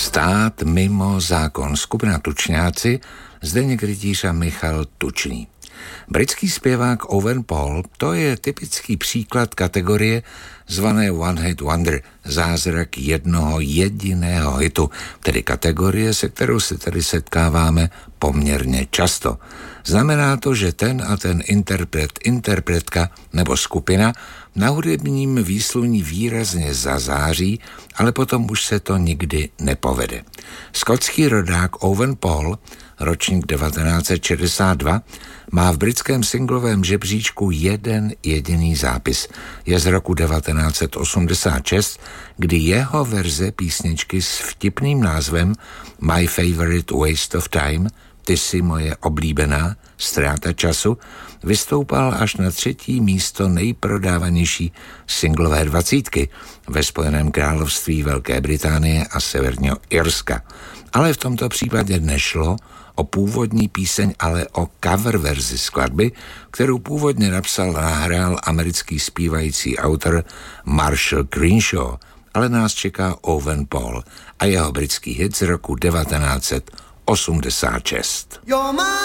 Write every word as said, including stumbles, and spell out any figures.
Stát mimo zákon. Skupina Tučňáci, Zdeněk Rytíř a Michal Tučný. Britský zpěvák Owen Paul, to je typický příklad kategorie zvané One Hit Wonder, zázrak jednoho jediného hitu, tedy kategorie, se kterou se tady setkáváme poměrně často. Znamená to, že ten a ten interpret, interpretka nebo skupina na hudebním výsluní výrazně zazáří, ale potom už se to nikdy nepovede. Skotský rodák Owen Paul, ročník devatenáct set šedesát dva, má v britském singlovém žebříčku jeden jediný zápis. Je z roku devatenáct set osmdesát šest, kdy jeho verze písničky s vtipným názvem My Favorite Waste of Time, Ty jsi moje oblíbená ztráta času, vystoupal až na třetí místo nejprodávanější singlové dvacítky ve Spojeném království Velké Británie a Severního Irska. Ale v tomto případě nešlo o původní píseň, ale o cover verzi skladby, kterou původně napsal a nahrál americký zpívající autor Marshall Crenshaw, ale nás čeká Owen Paul a jeho britský hit z roku devatenáct set osmdesát šest. You're my